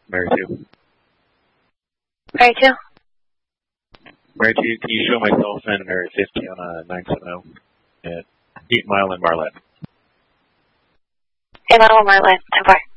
Mary 2. Mary 2? Mary 2, can you show myself and Mary 50 on a 970 at 8 Mile in Marlette? 8 Mile in Marlette, 10-4.